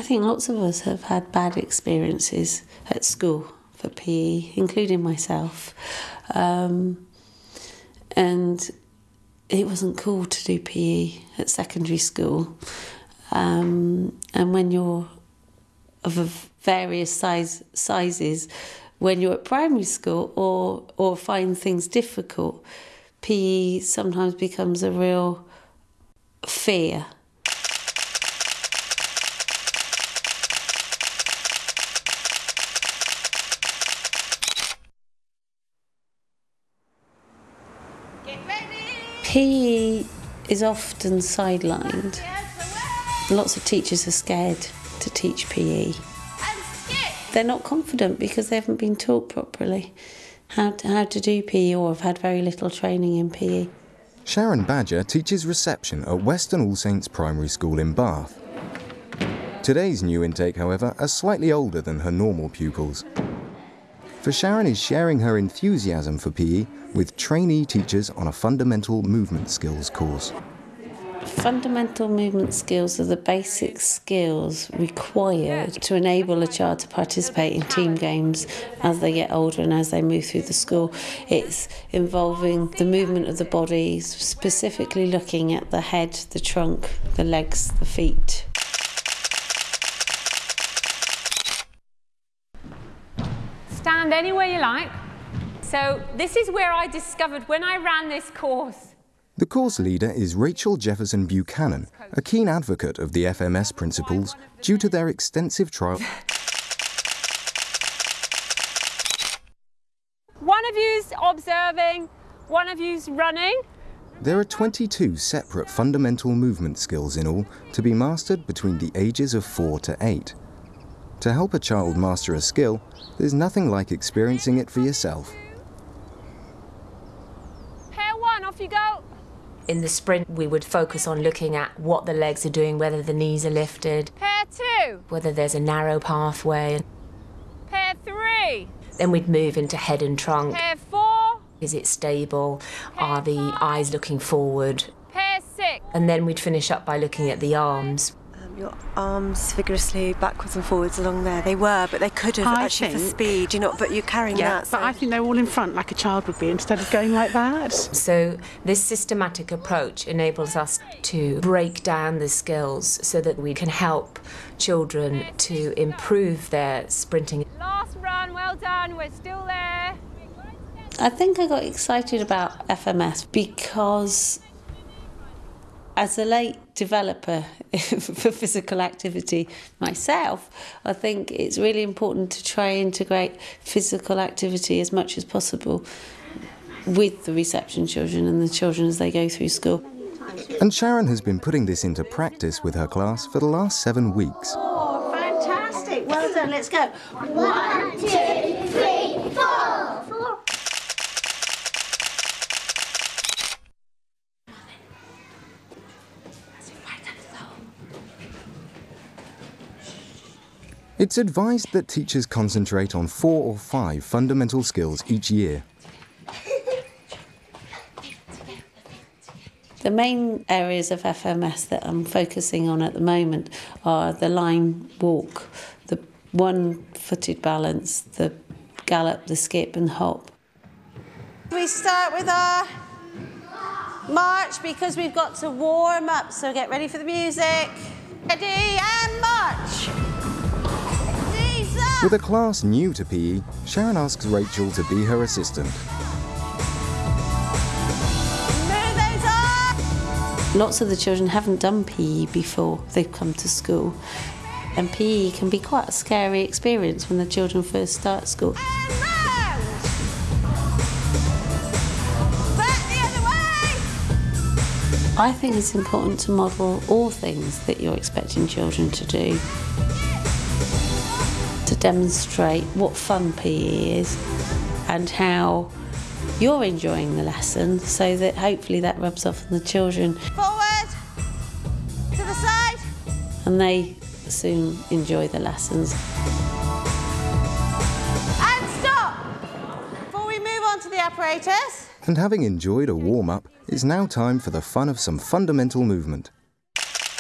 think lots of us have had bad experiences at school for PE, including myself. And it wasn't cool to do PE at secondary school. And when you're of various sizes, when you're at primary school or find things difficult, PE sometimes becomes a real fear. PE is often sidelined. Lots of teachers are scared to teach PE. They're not confident because they haven't been taught properly how to do PE or have had very little training in PE. Sharon Badger teaches reception at Weston All Saints Primary School in Bath. Today's new intake, however, are slightly older than her normal pupils. For Sharon is sharing her enthusiasm for PE with trainee teachers on a fundamental movement skills course. Fundamental movement skills are the basic skills required to enable a child to participate in team games as they get older and as they move through the school. It's involving the movement of the body, specifically looking at the head, the trunk, the legs, the feet. Stand anywhere you like. So this is where I discovered when I ran this course. The course leader is Rachel Jefferson Buchanan, a keen advocate of the FMS principles due to their extensive trial. One of you's observing, one of you's running. There are 22 separate fundamental movement skills in all to be mastered between the ages of 4 to 8. To help a child master a skill, there's nothing like experiencing it for yourself. Pair one, off you go. In the sprint, we would focus on looking at what the legs are doing, whether the knees are lifted. Pair two. Whether there's a narrow pathway. Pair three. Then we'd move into head and trunk. Pair four. Is it stable? Pair are the five. eyes looking forward? Pair six. And then we'd finish up by looking at the arms. Your arms vigorously backwards and forwards along there. They were, but they could have actually for speed, but you're carrying that. But I think they're all in front like a child would be instead of going like that. So this systematic approach enables us to break down the skills so that we can help children to improve their sprinting. Last run, well done, we're still there. I think I got excited about FMS because as a late developer for physical activity myself, I think it's really important to try and integrate physical activity as much as possible with the reception children and the children as they go through school. And Sharon has been putting this into practice with her class for the last 7 weeks. Oh, fantastic. Well done. Let's go. 1, 2, 3, 4. It's advised that teachers concentrate on 4 or 5 fundamental skills each year. The main areas of FMS that I'm focusing on at the moment are the line walk, the one-footed balance, the gallop, the skip and hop. We start with our march because we've got to warm up, so get ready for the music. Ready and march! With a class new to PE, Sharon asks Rachel to be her assistant. Lots of the children haven't done PE before they've come to school, and PE can be quite a scary experience when the children first start school. I think it's important to model all things that you're expecting children to do, to demonstrate what fun PE is and how you're enjoying the lesson, so that hopefully that rubs off on the children. Forward, to the side. And they soon enjoy the lessons. And stop! Before we move on to the apparatus. And having enjoyed a warm-up, it's now time for the fun of some fundamental movement.